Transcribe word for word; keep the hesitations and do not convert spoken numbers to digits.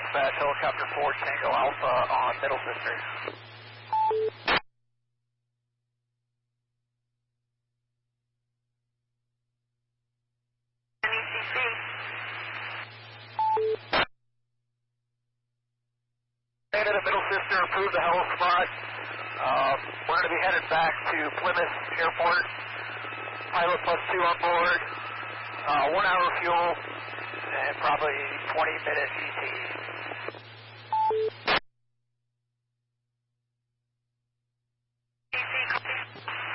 dispatch, helicopter four Tango Alpha on Middle Sister. E C C. Landed at Middle Sister, approved the hell spot. Um, we're going to be headed back to Plymouth Airport. Pilot plus two on board. Uh, one hour fuel and probably twenty minutes E T.